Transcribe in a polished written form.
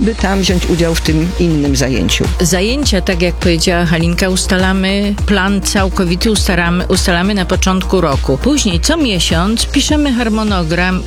by tam wziąć udział w tym innym zajęciu. Zajęcia, tak jak powiedziała Halinka, ustalamy, plan całkowity ustalamy na początku roku. Później co miesiąc piszemy harmonogram,